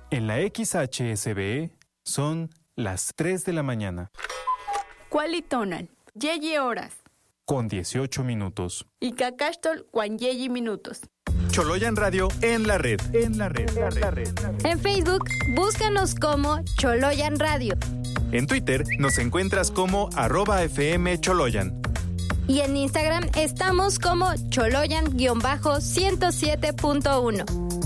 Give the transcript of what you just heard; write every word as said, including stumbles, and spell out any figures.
En la X H S B son las tres de la mañana. Cualitonal, yeyi horas. Con dieciocho minutos. Y cacastol, cuan yeyi minutos. Choloyan Radio en la red. En la red. En la red. En Facebook, búscanos como Choloyan Radio. En Twitter nos encuentras como arroba F M Choloyan. Y en Instagram estamos como Choloyan ciento siete punto uno.